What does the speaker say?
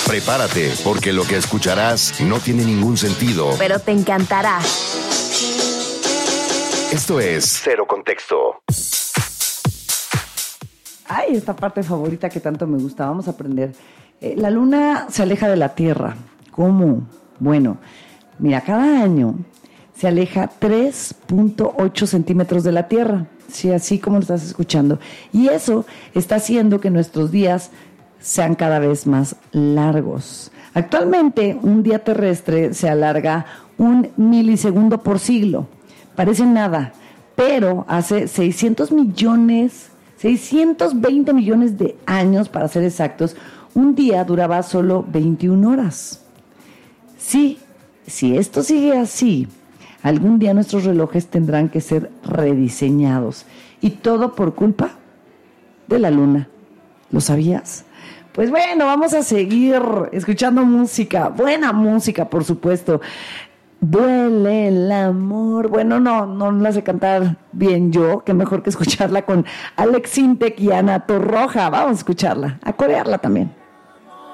Prepárate, porque lo que escucharás no tiene ningún sentido, pero te encantará. Esto es Cero Contexto. Ay, esta parte favorita que tanto me gusta. Vamos a aprender. La luna se aleja de la Tierra. ¿Cómo? Bueno, mira, cada año se aleja 3.8 centímetros de la Tierra. Sí, así como lo estás escuchando. Y eso está haciendo que nuestros días sean cada vez más largos. Actualmente, un día terrestre se alarga 1 milisegundo por siglo. Parece nada, pero hace 620 millones de años, para ser exactos, un día duraba solo 21 horas. Sí, si esto sigue así, algún día nuestros relojes tendrán que ser rediseñados. Y todo por culpa de la luna. ¿Lo sabías? Pues bueno, vamos a seguir escuchando música. Buena música, por supuesto. Duele el amor. Bueno, no la sé cantar bien yo. Qué mejor que escucharla con Alex Sintek y Ana Torroja. Vamos a escucharla, a corearla también.